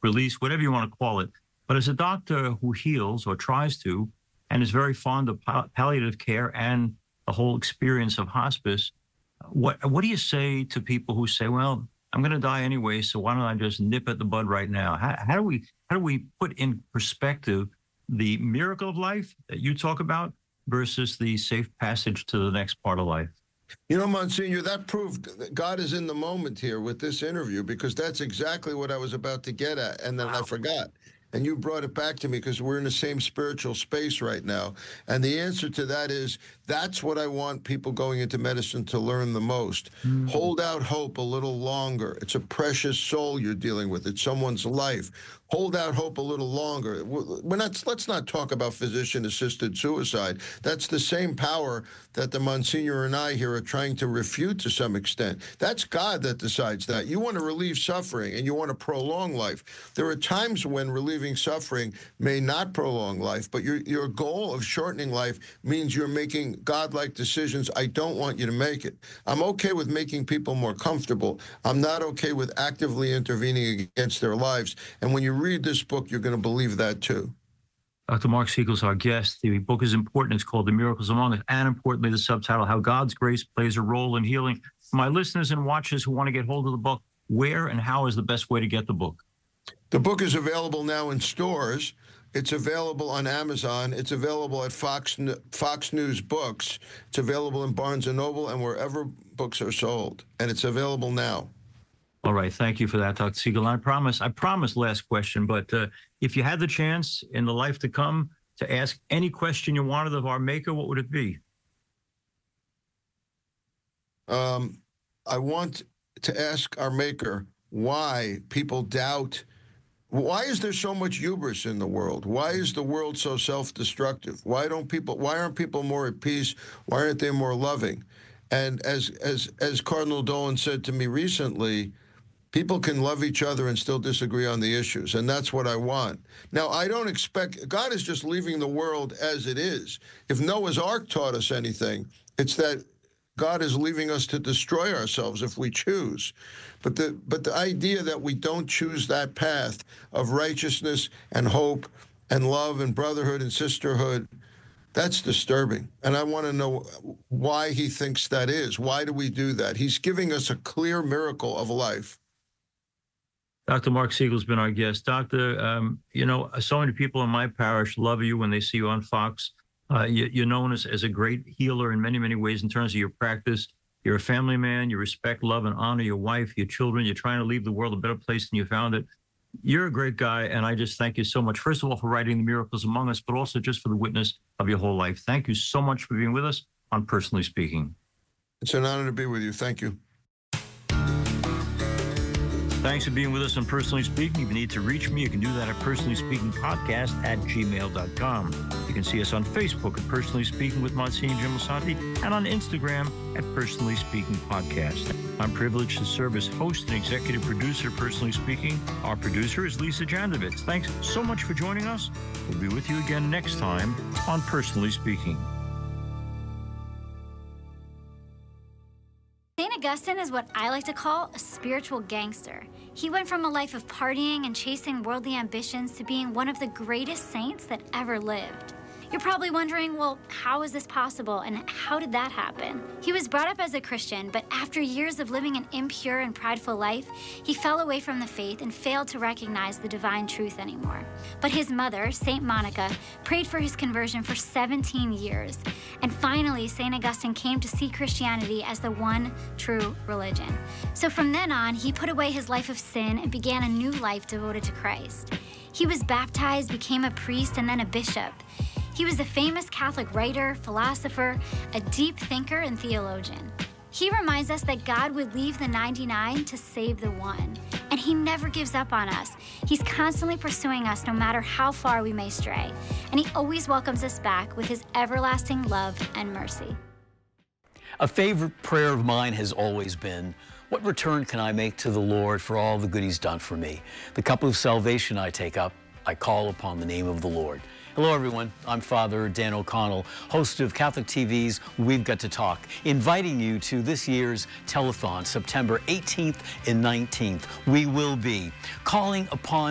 release, whatever you want to call it. But as a doctor who heals or tries to, and is very fond of palliative care and the whole experience of hospice, what do you say to people who say, well, I'm going to die anyway, so why don't I just nip at the bud right now? How do we put in perspective the miracle of life that you talk about versus the safe passage to the next part of life? You know, Monsignor, that proved that God is in the moment here with this interview, because that's exactly what I was about to get at, and then I forgot. And you brought it back to me because we're in the same spiritual space right now. And the answer to that is, that's what I want people going into medicine to learn the most. Hold out hope a little longer. It's a precious soul you're dealing with. It's someone's life. Hold out hope a little longer. Let's not talk about physician-assisted suicide. That's the same power that the Monsignor and I here are trying to refute to some extent. That's God that decides that. You want to relieve suffering and you want to prolong life. There are times when relieving suffering may not prolong life, but your goal of shortening life means you're making God-like decisions. I don't want you to make it. I'm okay with making people more comfortable. I'm not okay with actively intervening against their lives. And when you read this book, you're going to believe that too. Dr. Mark Siegel is our guest. The book is important. It's called The Miracles Among Us, and importantly, the subtitle, How God's Grace Plays a Role in Healing. For my listeners and watchers who want to get hold of the book, where and how is the best way to get the book? The book is available now in stores. It's available on Amazon. It's available at Fox News Books. It's available in Barnes & Noble and wherever books are sold. And it's available now. All right. Thank you for that, Dr. Siegel. I promise last question, but if you had the chance in the life to come to ask any question you wanted of our maker, what would it be? I want to ask our maker why people doubt. Why is there so much hubris in the world? Why is the world so self-destructive? Why aren't people more at peace? Why aren't they more loving? And as Cardinal Dolan said to me recently, people can love each other and still disagree on the issues, and that's what I want. Now, I don't expect, God is just leaving the world as it is. If Noah's Ark taught us anything, it's that God is leaving us to destroy ourselves if we choose. But the idea that we don't choose that path of righteousness and hope and love and brotherhood and sisterhood, that's disturbing. And I want to know why he thinks that is. Why do we do that? He's giving us a clear miracle of life. Dr. Mark Siegel has been our guest. Doctor, you know, so many people in my parish love you when they see you on Fox. You're known as a great healer in many, many ways in terms of your practice. You're a family man. You respect, love, and honor your wife, your children. You're trying to leave the world a better place than you found it. You're a great guy, and I just thank you so much, first of all, for writing The Miracles Among Us, but also just for the witness of your whole life. Thank you so much for being with us on Personally Speaking. It's an honor to be with you. Thank you. Thanks for being with us on Personally Speaking. If you need to reach me, you can do that at personallyspeakingpodcast@gmail.com. You can see us on Facebook at Personally Speaking with Monsignor Jim Lisante, and on Instagram at Personally Speaking Podcast. I'm privileged to serve as host and executive producer of Personally Speaking. Our producer is Lisa Jandovitz. Thanks so much for joining us. We'll be with you again next time on Personally Speaking. St. Augustine is what I like to call a spiritual gangster. He went from a life of partying and chasing worldly ambitions to being one of the greatest saints that ever lived. You're probably wondering, well, how is this possible and how did that happen? He was brought up as a Christian, but after years of living an impure and prideful life, he fell away from the faith and failed to recognize the divine truth anymore. But his mother, St. Monica, prayed for his conversion for 17 years. And finally, St. Augustine came to see Christianity as the one true religion. So from then on, he put away his life of sin and began a new life devoted to Christ. He was baptized, became a priest, and then a bishop. He was a famous Catholic writer, philosopher, a deep thinker, and theologian. He reminds us that God would leave the 99 to save the one. And he never gives up on us. He's constantly pursuing us no matter how far we may stray. And he always welcomes us back with his everlasting love and mercy. A favorite prayer of mine has always been, what return can I make to the Lord for all the good he's done for me? The cup of salvation I take up, I call upon the name of the Lord. Hello, everyone. I'm Father Dan O'Connell, host of Catholic TV's We've Got to Talk, inviting you to this year's telethon, September 18th and 19th. We will be calling upon